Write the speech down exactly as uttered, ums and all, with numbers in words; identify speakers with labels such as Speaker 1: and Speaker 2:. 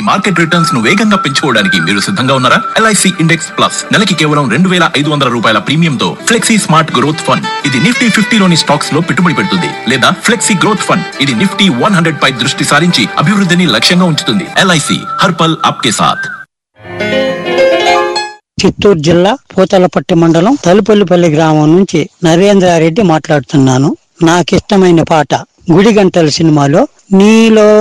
Speaker 1: Market returns ను వేగంగా పెంచుకోవడానికి మీరు సిద్ధంగా ఉన్నారా? ఎల్ఐసి ఇండెక్స్ ప్లస్ నెలకి కేవలం రెండు వేల ఐదు వందల రూపాయల ప్రీమియంతో ఫ్లెక్సీ స్మార్ట్ గ్రోత్ ఫండ్. ఇది నిఫ్టీ ఫిఫ్టీలోని స్టాక్స్ లో పెట్టుబడి పెడుతుంది. లేదా ఫ్లెక్సీ గ్రోత్ ఫండ్, ఇది నిఫ్టీ వన్ హండ్రెడ్ పై దృష్టి సారించి అభివృద్ధిని లక్ష్యంగా ఉంచుతుంది. ఎల్ఐసి హర్ పల్ ఆప్కే సాథ్.
Speaker 2: చిత్తూరు జిల్లా పూతలపట్టి మండలం తలుపల్లిపల్లి గ్రామం నుంచి నరేంద్రారెడ్డి మాట్లాడుతున్నాను. నాకిష్టమైన పాట గుడి గంటల సినిమాలో నీలో